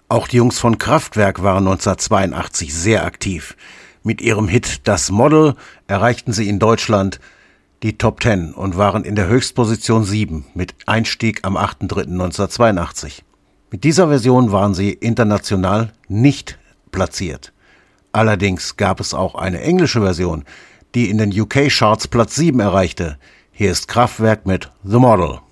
Auch die Jungs von Kraftwerk waren 1982 sehr aktiv. Mit ihrem Hit Das Model erreichten sie in Deutschland die Top 10 und waren in der Höchstposition 7 mit Einstieg am 8.3.1982. Mit dieser Version waren sie international nicht platziert. Allerdings gab es auch eine englische Version, die in den UK-Charts Platz 7 erreichte. Hier ist Kraftwerk mit The Model.